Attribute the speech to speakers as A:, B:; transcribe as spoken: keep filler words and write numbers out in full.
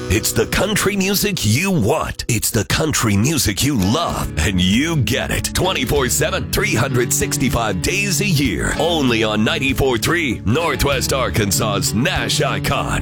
A: It's the country music you want. It's the country music you love. And you get it. twenty-four seven, three hundred sixty-five days a year. Only on ninety-four point three Northwest Arkansas's Nash Icon.